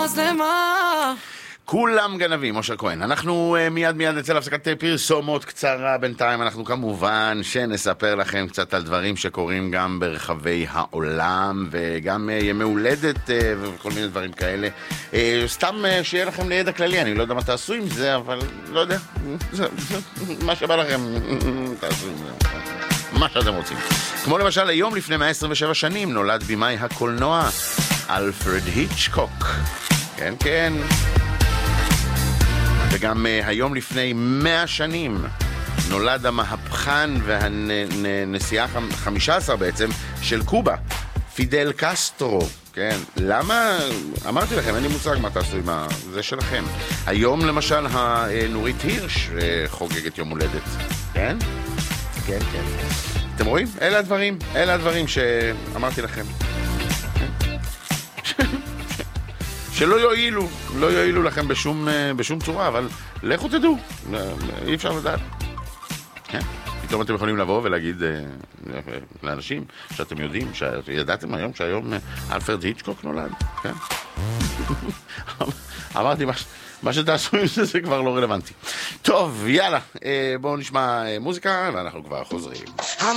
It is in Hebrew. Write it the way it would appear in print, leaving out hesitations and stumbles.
מצלמה. כולם גנבים, משה כהן. אנחנו מיד נצא להפסקת פרסומות קצרה. בינתיים אנחנו כמובן שנספר לכם קצת על דברים שקורים גם ברחבי העולם, וגם ימי הולדת וכל מיני דברים כאלה. סתם שיהיה לכם לידע כללי, אני לא יודע מה תעשו עם זה, אבל לא יודע. מה שבא לכם, תעשו עם זה. מה שאתם רוצים. כמו למשל, היום לפני 127 שנים נולד בימאי הקולנוע אלפרד היצ'קוק. כן, כן. וגם היום לפני 100 שנים נולד המהפכן והנשיאה 15 בעצם של קובה, פידל קסטרו. כן, למה? אמרתי לכם, אין לי מושג מה תעשו עם זה שלכם. היום למשל נורית הירש חוגגת יום הולדת. כן? כן, כן. אתם רואים? אלה הדברים שאמרתי לכם. שלא יועילו לכם בשום צורה, אבל לכו תדעו, אי אפשר לדעת. פתאום אתם יכולים לבוא ולהגיד לאנשים שאתם יודעים, שידעתם היום שהיום אלפרד היצ'קוק נולד. אמרתי, מה שתעשו עם זה כבר לא רלוונטי. טוב, יאללה, בואו נשמע מוזיקה ואנחנו כבר חוזרים.